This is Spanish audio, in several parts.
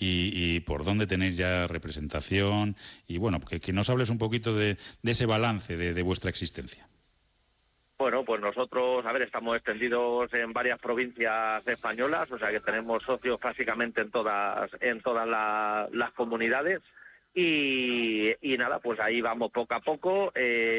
y por dónde tenéis ya representación, y bueno, que nos hables un poquito de ese balance de vuestra existencia. Bueno, pues nosotros, estamos extendidos en varias provincias españolas, o sea que tenemos socios prácticamente en todas las comunidades y nada, pues ahí vamos poco a poco.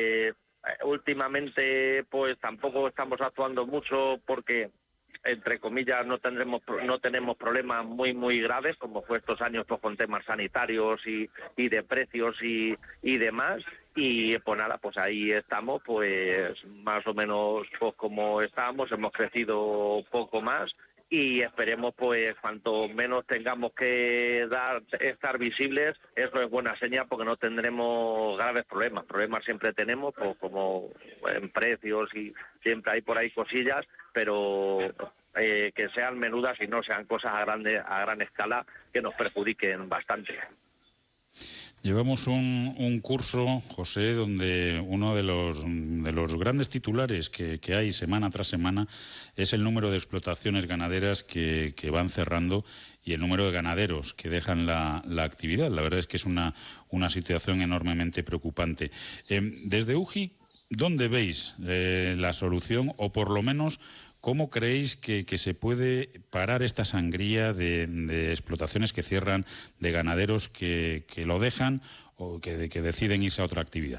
Últimamente, pues tampoco estamos actuando mucho porque, entre comillas, no tenemos problemas muy graves, como fue estos años pues con temas sanitarios y de precios y demás. Y pues nada, pues ahí estamos, pues más o menos pues como estábamos, hemos crecido poco más y esperemos pues cuanto menos tengamos que estar visibles, eso es buena señal porque no tendremos graves problemas. Problemas siempre tenemos, pues como en precios y siempre hay por ahí cosillas, pero que sean menudas y no sean cosas a gran escala que nos perjudiquen bastante. Llevamos un curso, José, donde uno de los grandes titulares que hay semana tras semana es el número de explotaciones ganaderas que van cerrando y el número de ganaderos que dejan la actividad. La verdad es que es una situación enormemente preocupante. Desde UGI, ¿dónde veis la solución o por lo menos cómo creéis que se puede parar esta sangría de explotaciones que cierran, de ganaderos que lo dejan o que deciden irse a otra actividad?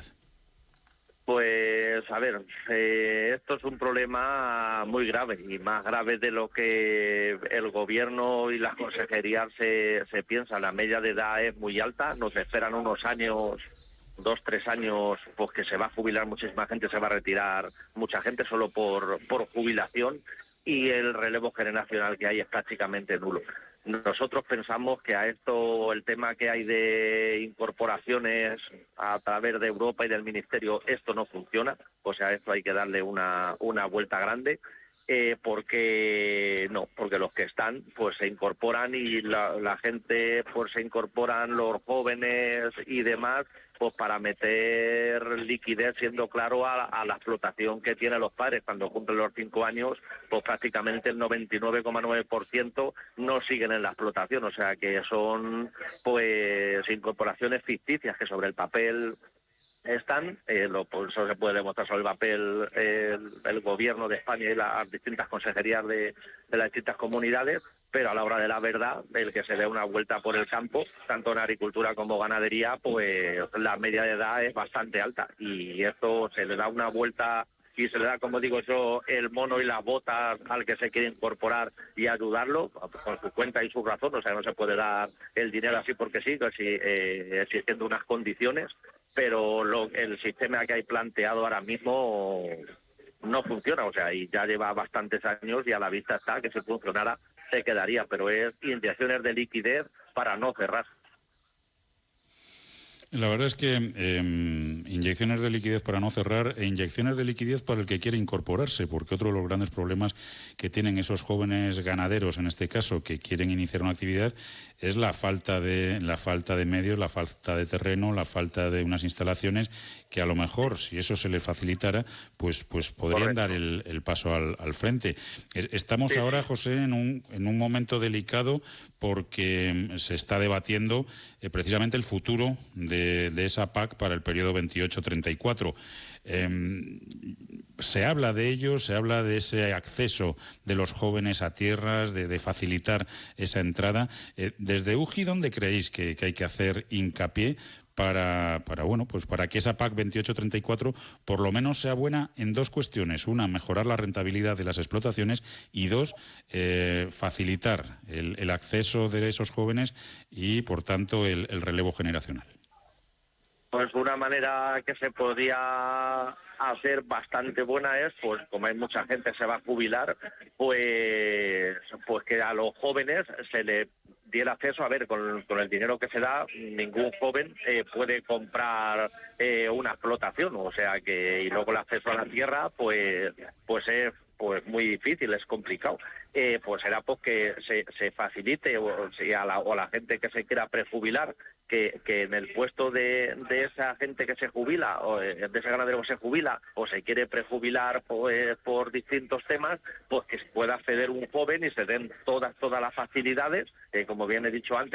Pues, esto es un problema muy grave y más grave de lo que el gobierno y las consejerías se piensan. La media de edad es muy alta, nos esperan unos años, 2-3 años, pues que se va a jubilar muchísima gente, se va a retirar mucha gente solo por jubilación y el relevo generacional que hay es prácticamente nulo. Nosotros pensamos que a esto, el tema que hay de incorporaciones a través de Europa y del Ministerio, esto no funciona, o sea, esto hay que darle una vuelta grande. Porque los que están pues se incorporan y la gente pues se incorporan, los jóvenes y demás, pues para meter liquidez, siendo claro a la explotación que tienen los padres cuando cumplen los 5 años, pues prácticamente el 99,9% no siguen en la explotación, o sea que son pues incorporaciones ficticias que sobre el papel están, pues eso se puede demostrar sobre el papel el gobierno de España y las distintas consejerías de las distintas comunidades, pero a la hora de la verdad, el que se dé una vuelta por el campo, tanto en agricultura como ganadería, pues la media de edad es bastante alta y esto se le da una vuelta y se le da, como digo yo, el mono y las botas al que se quiere incorporar y ayudarlo con su cuenta y su razón, o sea, no se puede dar el dinero así porque sí, existiendo unas condiciones, pero el sistema que hay planteado ahora mismo no funciona, o sea, y ya lleva bastantes años y a la vista está que si funcionara se quedaría, pero es inyecciones de liquidez para no cerrar. La verdad es que inyecciones de liquidez para no cerrar e inyecciones de liquidez para el que quiere incorporarse, porque otro de los grandes problemas que tienen esos jóvenes ganaderos, en este caso, que quieren iniciar una actividad, es la falta de medios, la falta de terreno, la falta de unas instalaciones que a lo mejor, si eso se les facilitara, pues podrían dar el paso al frente. Estamos ahora, José, en un momento delicado porque se está debatiendo precisamente el futuro de esa PAC para el periodo 28-34. Se habla de ello, se habla de ese acceso de los jóvenes a tierras, de facilitar esa entrada. Desde UGI, ¿dónde creéis que hay que hacer hincapié para que esa PAC 28-34 por lo menos sea buena en dos cuestiones? Una, mejorar la rentabilidad de las explotaciones y dos, facilitar el acceso de esos jóvenes y, por tanto, el relevo generacional. Pues una manera que se podría hacer bastante buena es, pues como hay mucha gente que se va a jubilar, pues que a los jóvenes se le diera acceso, con el dinero que se da, ningún joven puede comprar una explotación, o sea que, y luego el acceso a la tierra, pues es pues muy difícil, es complicado. Pues será porque se facilite o la gente que se quiera prejubilar, que en el puesto de esa gente que se jubila o de ese ganadero que se jubila o se quiere prejubilar por distintos temas, pues que pueda acceder un joven y se den todas las facilidades, como bien he dicho antes,